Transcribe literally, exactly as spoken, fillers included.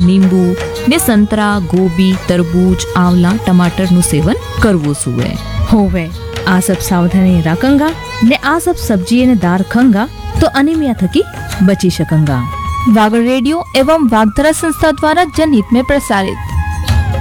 नींबू ने संतरा, गोभी, तरबूज, आंवला, टमाटर નું સેવન કરવું સુવે. હોવે આ સબ સાવધાની રાખંગા ને આ સબ સબ્જી અને દાળ ખંગા તો અનિમિયા થકી બચી શકંગા. वागड़ रेडियो एवं वागधरा संस्था द्वारा जनहित में प्रसारित